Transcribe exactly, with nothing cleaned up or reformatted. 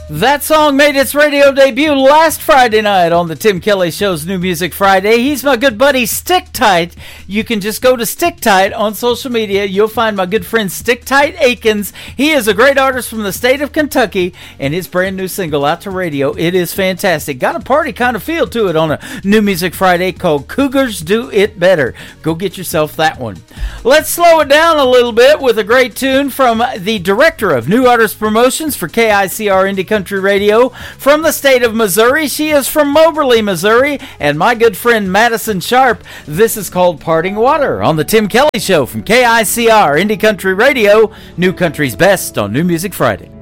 That song made its radio debut last Friday night on the Tim Kelly Show's New Music Friday. He's my good buddy Stick Tight. You can just go to Stick Tight on social media. You'll find my good friend Stick Tight Akins. He is a great artist from the state of Kentucky, and his brand new single out to radio. It is fantastic. Got a party kind of feel to it on a New Music Friday called Cougars Do It Better. Go get yourself that one. Let's slow it down a little bit with a great tune from the director of New Artist Promotions for K I C R Indie Country Radio from the state of Missouri. She is from Moberly, Missouri, and my good friend Madison Sharp. This is called Parting Water on the Tim Kelly Show from K I C R Indie Country Radio, New Country's best on New Music Friday.